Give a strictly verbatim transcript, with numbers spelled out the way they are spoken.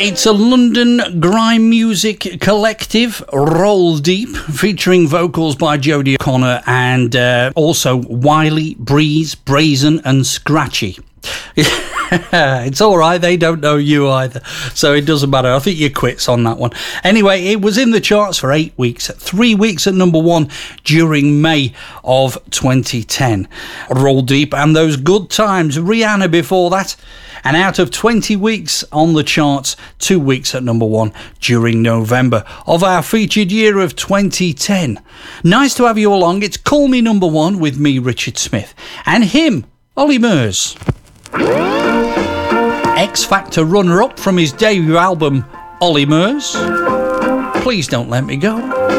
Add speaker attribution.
Speaker 1: It's a London grime music collective, Roll Deep, featuring vocals by Jodie O'Connor and uh, also Wiley, Breeze, Brazen and Scratchy. It's all right, they don't know you either, so it doesn't matter. I think you quits on that one. Anyway, it was in the charts for eight weeks, three weeks at number one during May of twenty ten. Roll Deep and Those Good Times, Rihanna before that. And out of twenty weeks on the charts, two weeks at number one during November of our featured year of twenty ten. Nice to have you along. It's Call Me Number One with me, Richard Smith, and him, Ollie Murs. X Factor runner-up from his debut album, Ollie Murs. Please Don't Let Me Go.